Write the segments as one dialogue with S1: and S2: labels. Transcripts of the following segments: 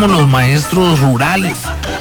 S1: como los maestros rurales.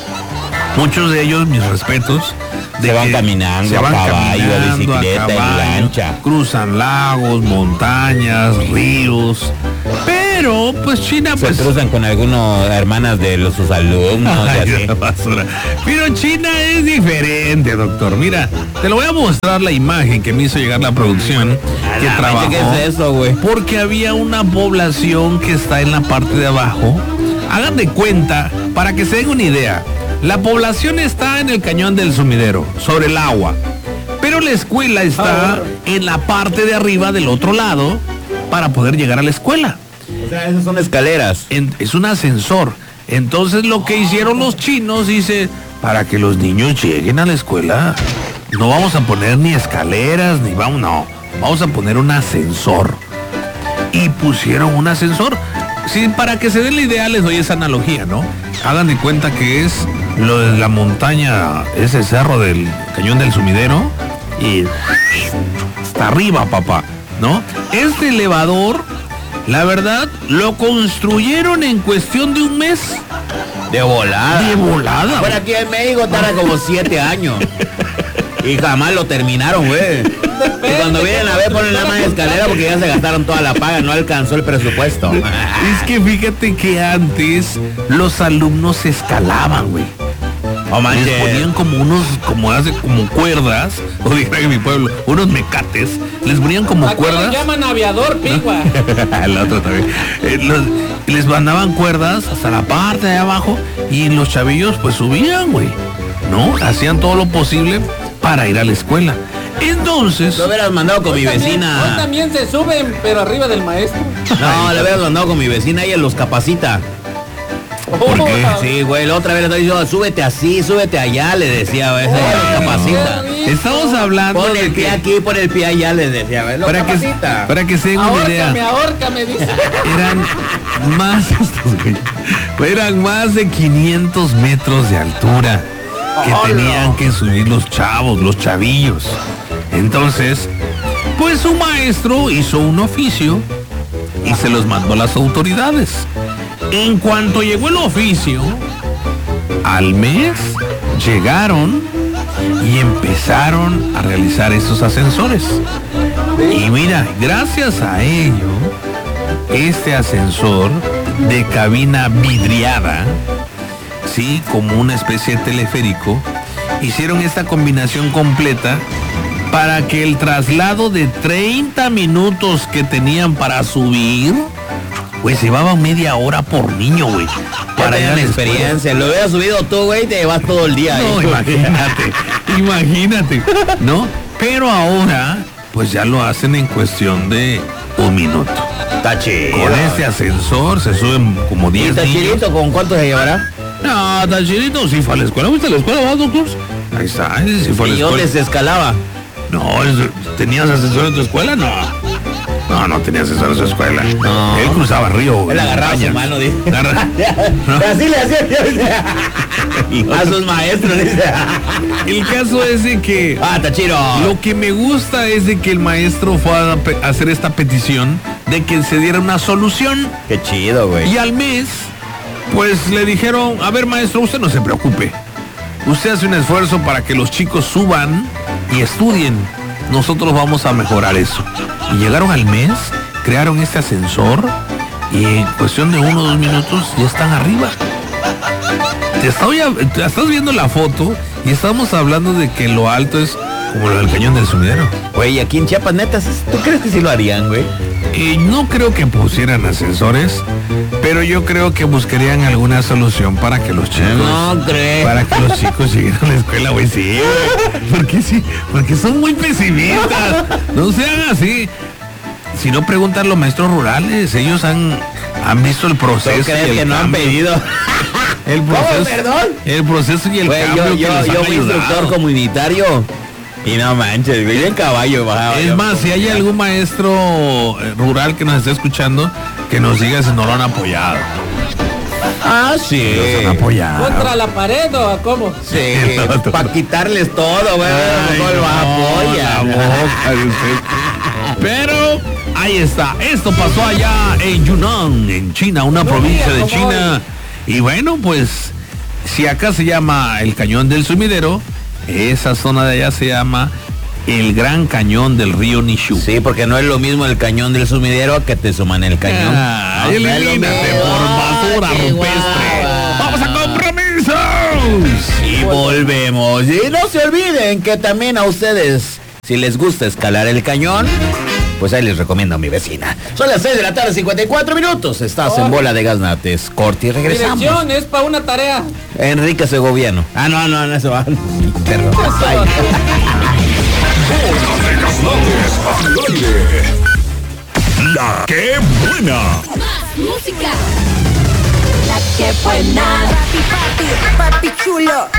S1: Muchos de ellos, mis respetos,
S2: se van caminando, a caballo, a bicicleta, en lancha.
S1: Cruzan lagos, montañas, ríos. Pero, pues China,
S2: se
S1: pues...
S2: cruzan con algunas hermanas de sus alumnos.
S1: Ay, basura. Pero China es diferente, doctor. Mira, te lo voy a mostrar la imagen que me hizo llegar la producción. Que trabajó.
S2: ¿Qué es eso, güey?
S1: Porque había una población que está en la parte de abajo. Hagan de cuenta, para que se den una idea. La población está en el cañón del sumidero, sobre el agua. Pero la escuela está en la parte de arriba del otro lado para poder llegar a la escuela.
S2: O sea, esas son escaleras.
S1: Es un ascensor. Entonces lo que hicieron los chinos, dice, para que los niños lleguen a la escuela, no vamos a poner ni escaleras, vamos a poner un ascensor. Y pusieron un ascensor. Sí, para que se den la idea les doy esa analogía, ¿no? Hagan de cuenta que es lo de la montaña, ese cerro del cañón del sumidero, y hasta arriba, papá, ¿no? Este elevador, la verdad, lo construyeron en cuestión de un mes.
S2: De volada.
S1: De volada.
S2: Por aquí en México tarda como 7 años. Y jamás lo terminaron, güey. Y cuando vienen a ver ponen la más escalera porque ya se gastaron toda la paga, no alcanzó el presupuesto.
S1: Es que fíjate que antes los alumnos escalaban, güey. Les ponían como cuerdas, o dijera en mi pueblo, unos mecates, les ponían como cuerdas.
S3: Lo llaman aviador, pigua.
S1: El otro también. Les mandaban cuerdas hasta la parte de abajo y los chavillos pues subían, güey, ¿no? Hacían todo lo posible para ir a la escuela. Entonces...
S2: Lo hubieras mandado con mi vecina.
S3: Hoy también se suben, pero arriba del maestro.
S2: No, lo hubieras mandado con mi vecina, ella los capacita.
S1: ¿Por qué?
S2: Sí, güey, la otra vez le estaba diciendo, súbete así, súbete allá, le decía, ¿ves? Ella los capacita.
S1: Estamos hablando
S2: pon el pie aquí, pon el pie allá, le decía, ¿ves?
S1: Para que se den una idea.
S3: Ahórcame, dice.
S1: Eran más de 500 metros de altura que tenían que subir los chavos, los chavillos. Entonces, pues su maestro hizo un oficio y se los mandó a las autoridades. En cuanto llegó el oficio, al mes llegaron y empezaron a realizar esos ascensores. Y mira, gracias a ello, este ascensor de cabina vidriada, sí, como una especie de teleférico, hicieron esta combinación completa para que el traslado de 30 minutos que tenían para subir, pues llevaba media hora por niño, güey.
S2: Para ir a la experiencia. Lo hubieras subido tú, güey, te llevas todo el día.
S1: No, imagínate, ¿no? Pero ahora, pues ya lo hacen en cuestión de un minuto.
S2: Está chido.
S1: Con este ascensor se suben como 10 niños.
S2: ¿Y Tachirito con cuánto se llevará?
S1: No, Tachirito sí fue a la escuela. ¿Viste la escuela, vas, doctor? Ahí está, sí fue a la escuela.
S2: ¿Y dónde se escalaba?
S1: No, ¿tenías ascensor en tu escuela? No tenía ascensor en su escuela. No. Él cruzaba río.
S2: Él agarraba su mano, dice.
S1: ¿No?
S2: Así le hacía a sus maestros, dice.
S1: El caso es de que...
S2: Tachiro.
S1: Lo que me gusta es de que el maestro fue a hacer esta petición de que se diera una solución.
S2: Qué chido, güey.
S1: Y al mes, pues le dijeron, a ver, maestro, usted no se preocupe. Usted hace un esfuerzo para que los chicos suban y estudien. Nosotros vamos a mejorar eso. Y llegaron al mes, crearon este ascensor y en cuestión de 1 o 2 minutos ya están arriba. Estás viendo la foto y estamos hablando de que lo alto es como lo del cañón del sumidero.
S2: Güey, aquí en Chiapas, neta, ¿tú crees que sí lo harían, güey?
S1: No creo que pusieran ascensores, pero yo creo que buscarían alguna solución para que los chicos...
S2: No creo.
S1: Para que los chicos lleguen a la escuela, güey, sí, güey. ¿Por qué sí? Porque son muy pesimistas. No sean así. Si no, preguntan los maestros rurales. Ellos han visto el proceso.
S2: ¿Tú crees que no han pedido?
S1: El proceso,
S2: perdón.
S1: El proceso y el cambio
S2: yo fui instructor comunitario. Y no manches, güey, en caballo bajaba.
S1: Es más, si hay algún maestro rural que nos esté escuchando, que nos diga si no lo han apoyado.
S2: Sí.
S1: Los han apoyado.
S3: ¿Contra la pared o cómo?
S2: Sí, para quitarles todo, güey.
S1: Pero ahí está. Esto pasó allá en Yunnan, en China, una provincia de China. Y bueno, pues, si acá se llama el Cañón del Sumidero, esa zona de allá se llama el Gran Cañón del río Nishu.
S2: Sí, porque no es lo mismo el cañón del sumidero a que te suman el cañón.
S1: Ah,
S2: No,
S1: elimínate por basura
S2: qué
S1: rupestre.
S2: guapa.
S1: ¡Vamos a compromisos!
S2: Y volvemos. Y no se olviden que también a ustedes, si les gusta escalar el cañón, pues ahí les recomiendo a mi vecina. Son las 6 de la tarde, 54 minutos. Estás en Bola de Gaznates. Corte y regresamos.
S3: Dirección es para una tarea.
S2: Enrique Segoviano. Ah, no, eso va. Perdón. Ay.
S4: La que buena.
S5: Más música. La que buena. Papi chulo.